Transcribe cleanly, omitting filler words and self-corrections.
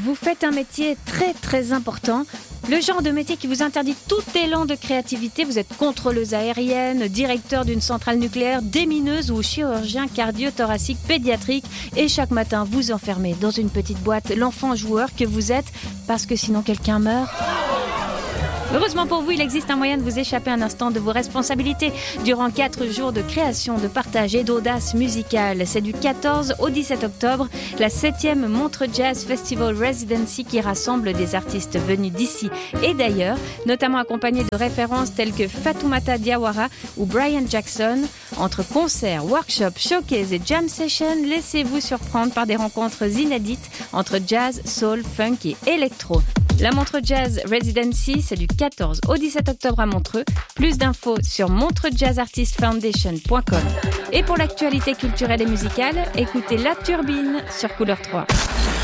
vous faites un métier très très important. Le genre de métier qui vous interdit tout élan de créativité. Vous êtes contrôleuse aérienne, directeur d'une centrale nucléaire, démineuse ou chirurgien cardio-thoracique pédiatrique. Et chaque matin, vous enfermez dans une petite boîte l'enfant joueur que vous êtes parce que sinon quelqu'un meurt. Heureusement pour vous, il existe un moyen de vous échapper un instant de vos responsabilités durant 4 jours de création, de partage et d'audace musicale. C'est du 14 au 17 octobre, la 7e Montreux Jazz Festival Residency qui rassemble des artistes venus d'ici et d'ailleurs, notamment accompagnés de références telles que Fatoumata Diawara ou Brian Jackson. Entre concerts, workshops, showcases et jam sessions, laissez-vous surprendre par des rencontres inédites entre jazz, soul, funk et électro. La Montreux Jazz Residency, c'est du 14 au 17 octobre à Montreux. Plus d'infos sur montreuxjazzartistfoundation.com. Et pour l'actualité culturelle et musicale, écoutez La Turbine sur Couleur 3.